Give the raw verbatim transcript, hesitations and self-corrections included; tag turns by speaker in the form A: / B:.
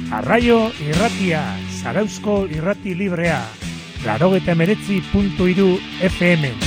A: Arraio irratia, Zarauzko irrati librea, laurogeita hemeretzi puntu hiru F M.